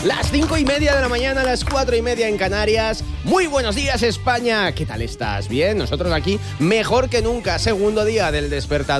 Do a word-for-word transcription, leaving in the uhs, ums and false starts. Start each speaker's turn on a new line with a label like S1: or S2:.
S1: Las cinco y media de la mañana, las cuatro y media en Canarias. Muy buenos días, España. ¿Qué tal estás? ¿Bien? Nosotros aquí mejor que nunca. Segundo día del despertador.